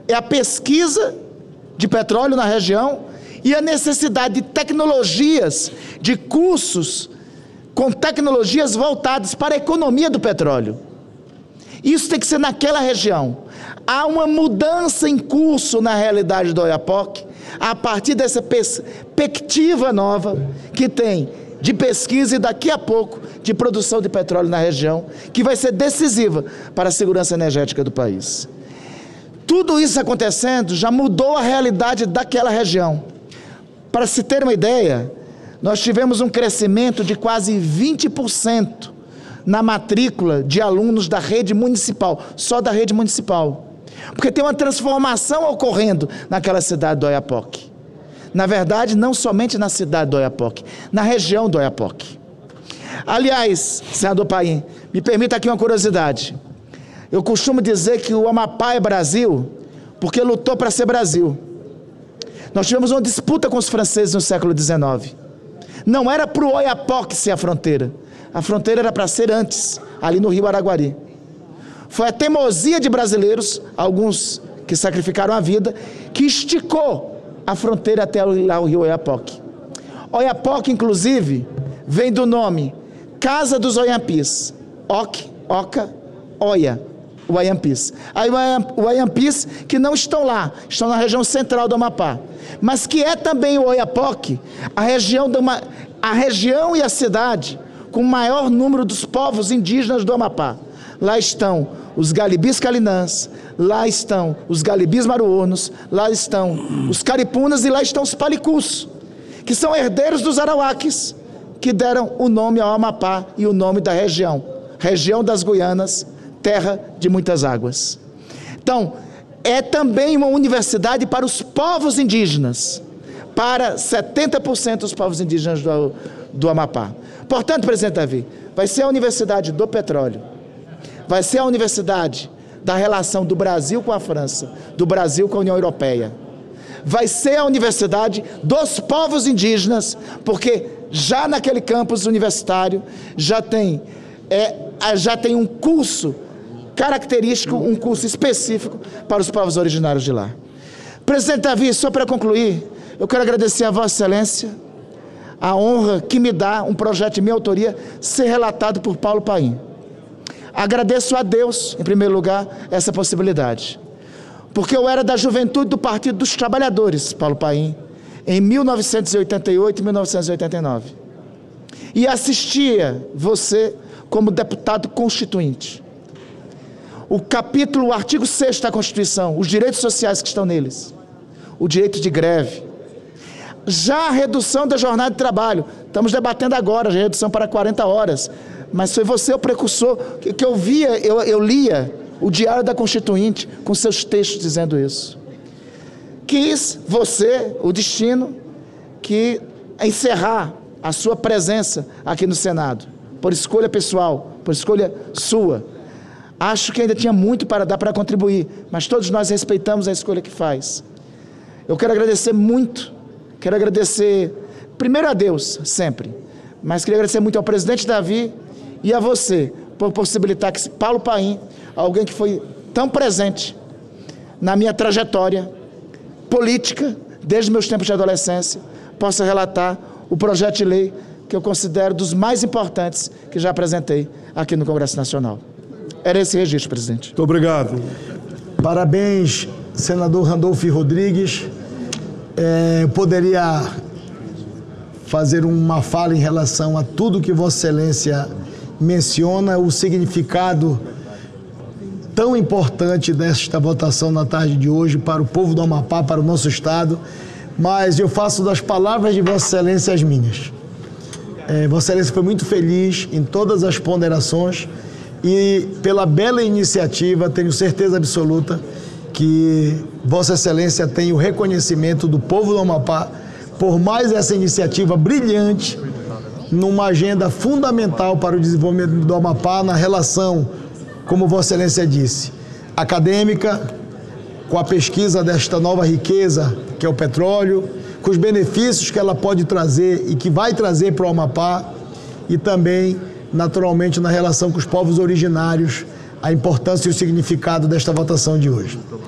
é a pesquisa de petróleo na região e a necessidade de tecnologias, de cursos com tecnologias voltadas para a economia do petróleo. Isso tem que ser naquela região. Há uma mudança em curso na realidade do Oiapoque, a partir dessa perspectiva nova que tem de pesquisa e daqui a pouco de produção de petróleo na região, que vai ser decisiva para a segurança energética do país. Tudo isso acontecendo já mudou a realidade daquela região. Para se ter uma ideia, nós tivemos um crescimento de quase 20% na matrícula de alunos da rede municipal, só da rede municipal. Porque tem uma transformação ocorrendo naquela cidade do Oiapoque. Na verdade, não somente na cidade do Oiapoque, na região do Oiapoque. Aliás, senador Paim, me permita aqui uma curiosidade. Eu costumo dizer que o Amapá é Brasil porque lutou para ser Brasil. Nós tivemos uma disputa com os franceses no século XIX. Não era para o Oiapoque ser a fronteira era para ser antes, ali no rio Araguari. Foi a teimosia de brasileiros, alguns que sacrificaram a vida, que esticou a fronteira até lá o rio Oiapoque. Oiapoque, inclusive, vem do nome Casa dos Oiampis. Oca, Oia, Oiampis. Aí o Oiampis que não estão lá, estão na região central do Amapá, mas que é também o Oiapoque, a região e a cidade com o maior número dos povos indígenas do Amapá. Lá estão os galibis calinãs, lá estão os galibis maruornos, lá estão os caripunas e lá estão os palicus, que são herdeiros dos arauaques, que deram o nome ao Amapá e o nome da região, região das Guianas, terra de muitas águas. Então, é também uma universidade para os povos indígenas, para 70% dos povos indígenas do Amapá. Portanto, presidente Davi, vai ser a universidade do petróleo, vai ser a universidade da relação do Brasil com a França, do Brasil com a União Europeia, vai ser a universidade dos povos indígenas, porque já naquele campus universitário já tem um curso característico, um curso específico para os povos originários de lá. Presidente Davi, só para concluir, eu quero agradecer a Vossa Excelência a honra que me dá um projeto de minha autoria ser relatado por Paulo Paim. Agradeço a Deus, em primeiro lugar, essa possibilidade. Porque eu era da juventude do Partido dos Trabalhadores, Paulo Paim, em 1988 e 1989. E assistia você como deputado constituinte. O artigo 6º da Constituição, os direitos sociais que estão neles, o direito de greve, já a redução da jornada de trabalho, estamos debatendo agora a redução para 40 horas, mas foi você o precursor, que eu lia o Diário da Constituinte com seus textos dizendo isso. Quis você, o destino, que encerrar a sua presença aqui no Senado, por escolha pessoal, por escolha sua. Acho que ainda tinha muito para dar para contribuir, mas todos nós respeitamos a escolha que faz. Eu quero agradecer muito. Quero agradecer, primeiro a Deus, sempre, mas queria agradecer muito ao presidente Davi e a você, por possibilitar que Paulo Paim, alguém que foi tão presente na minha trajetória política, desde meus tempos de adolescência, possa relatar o projeto de lei que eu considero dos mais importantes que já apresentei aqui no Congresso Nacional. Era esse registro, presidente. Muito obrigado. Parabéns, senador Randolfo Rodrigues. Eu poderia fazer uma fala em relação a tudo que Vossa Excelência menciona, o significado tão importante desta votação na tarde de hoje para o povo do Amapá, para o nosso Estado, mas eu faço das palavras de Vossa Excelência as minhas. Vossa Excelência foi muito feliz em todas as ponderações e pela bela iniciativa, tenho certeza absoluta que Vossa Excelência tem o reconhecimento do povo do Amapá por mais essa iniciativa brilhante numa agenda fundamental para o desenvolvimento do Amapá na relação, como Vossa Excelência disse, acadêmica, com a pesquisa desta nova riqueza que é o petróleo, com os benefícios que ela pode trazer e que vai trazer para o Amapá e também, naturalmente, na relação com os povos originários, a importância e o significado desta votação de hoje.